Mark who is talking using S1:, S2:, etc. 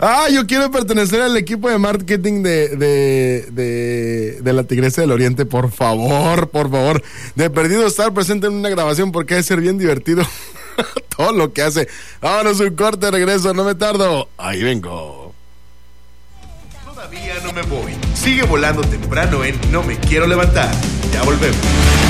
S1: Yo quiero pertenecer al equipo de marketing de la Tigresa del Oriente, por favor. De perdido estar presente en una grabación porque debe ser bien divertido todo lo que hace. Vámonos, un corte, regreso, no me tardo. Ahí vengo.
S2: Todavía no me voy. Sigue volando temprano en No Me Quiero Levantar. Ya volvemos.